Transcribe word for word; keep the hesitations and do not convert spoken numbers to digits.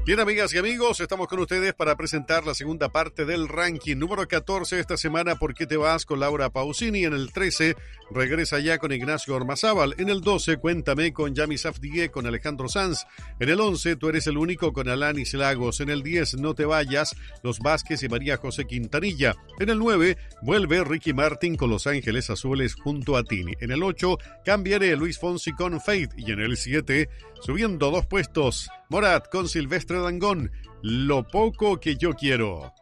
Bien, amigas y amigos, estamos con ustedes para presentar la segunda parte del ranking. Número catorce esta semana, ¿Por qué te vas? Con Laura Pausini. En el trece, Regresa ya con Ignacio Ormazábal. En el doce, Cuéntame con Yami Safdie con Alejandro Sanz. En el once, Tú eres el único con Alanis Lagos. En el diez, No te vayas, Los Vázquez y María José Quintanilla. En el nueve, Vuelve Ricky Martin con Los Ángeles Azules junto a Tini. En el ocho, Cambiaré, Luis Fonsi con Faith. Y en el siete, subiendo dos puestos, Morat con Silvestre Dangond, Lo poco que yo quiero.